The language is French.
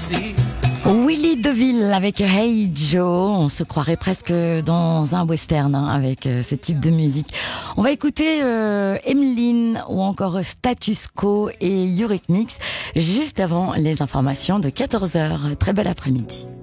Willy DeVille avec Hey Joe, on se croirait presque dans un western avec ce type de musique. On va écouter Emeline ou encore Status Quo et Eurythmics juste avant les informations de 14h. Très bel après-midi.